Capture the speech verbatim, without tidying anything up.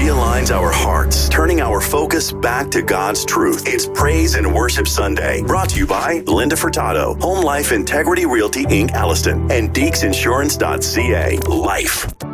realigns our hearts, turning our focus back to God's truth. It's Praise and Worship Sunday, brought to you by Linda Furtado, Home Life Integrity Realty, Incorporated, Alliston, and Deeks Insurance dot C A. Life.